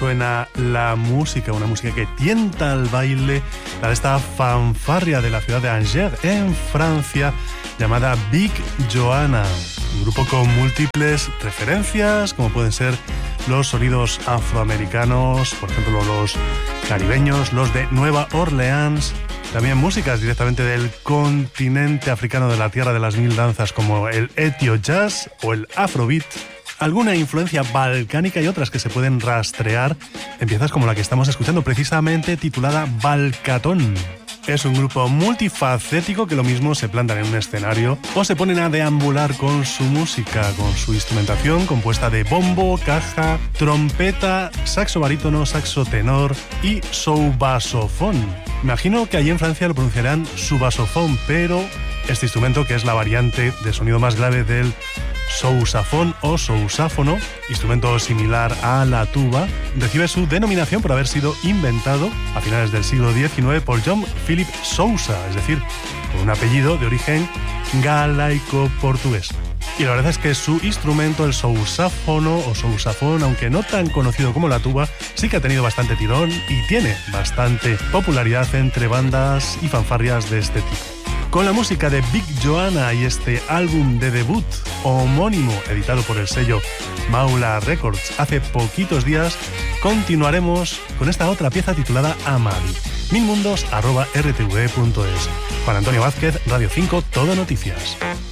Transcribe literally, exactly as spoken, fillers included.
suena la música, una música que tienta al baile, la de esta fanfarria de la ciudad de Angers, en Francia, llamada Big Joanna. Un grupo con múltiples referencias, como pueden ser los sonidos afroamericanos, por ejemplo los caribeños, los de Nueva Orleans, también músicas directamente del continente africano, de la tierra de las mil danzas, como el etio jazz o el afrobeat, alguna influencia balcánica y otras que se pueden rastrear en piezas como la que estamos escuchando, precisamente titulada Balcatón. Es un grupo multifacético que lo mismo se plantan en un escenario o se ponen a deambular con su música, con su instrumentación compuesta de bombo, caja, trompeta, saxo barítono, saxo tenor y soubasofón. Imagino que allí en Francia lo pronunciarán subasofón, pero este instrumento, que es la variante de sonido más grave del sousafón o sousáfono, instrumento similar a la tuba, recibe su denominación por haber sido inventado a finales del siglo diecinueve por John Philip Sousa, es decir, con un apellido de origen galaico-portugués. Y la verdad es que su instrumento, el sousáfono o sousafón, aunque no tan conocido como la tuba, sí que ha tenido bastante tirón y tiene bastante popularidad entre bandas y fanfarrias de este tipo. Con la música de Big Joanna y este álbum de debut homónimo editado por el sello Maula Records hace poquitos días, continuaremos con esta otra pieza titulada Amadi. Milmundos arroba r t v punto es. Juan Antonio Vázquez, Radio cinco, Todo Noticias.